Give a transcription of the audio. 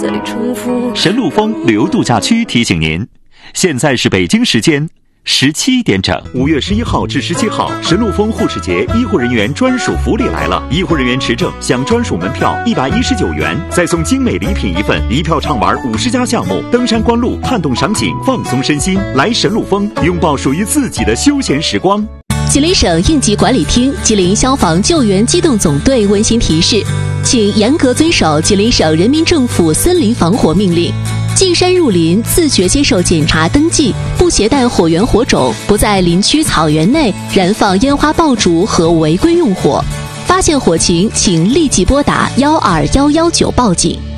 神鹿峰旅游度假区提醒您，现在是北京时间17点整。5月11号至17号，神鹿峰护士节医护人员专属福利来了！医护人员持证享专属门票119元，再送精美礼品一份，一票畅玩50家项目，登山观路，探洞赏景，放松身心。来神鹿峰，拥抱属于自己的休闲时光。 吉林省应急管理厅、吉林消防救援机动总队温馨提示，请严格遵守吉林省人民政府森林防火命令。进山入林，自觉接受检查登记，不携带火源火种，不在林区草原内燃放烟花爆竹和违规用火。发现火情，请立即拨打12119报警。